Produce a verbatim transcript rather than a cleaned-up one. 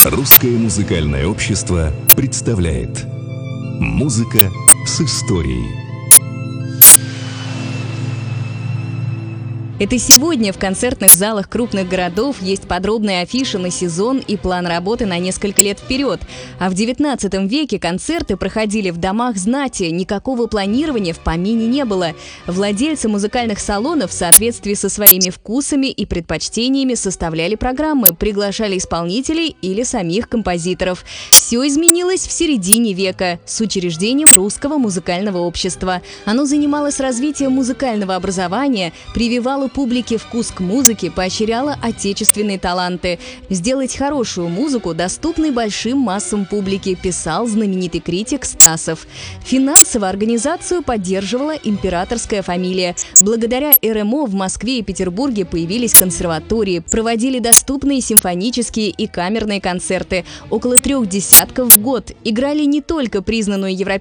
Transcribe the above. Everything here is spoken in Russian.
Русское музыкальное общество представляет «Музыка с историей». Это сегодня в концертных залах крупных городов есть подробные афиши на сезон и план работы на несколько лет вперед. А в девятнадцатом веке концерты проходили в домах знати, никакого планирования в помине не было. Владельцы музыкальных салонов в соответствии со своими вкусами и предпочтениями составляли программы, приглашали исполнителей или самих композиторов. Все изменилось в середине века с учреждением Русского музыкального общества. Оно занималось развитием музыкального образования, прививало публике вкус к музыке, поощряла отечественные таланты. Сделать хорошую музыку доступной большим массам публики, писал знаменитый критик Стасов. Финансово организацию поддерживала императорская фамилия. Благодаря эр эм о в Москве и Петербурге появились консерватории, проводили доступные симфонические и камерные концерты. Около трех десятков в год. Играли не только признанную европейскую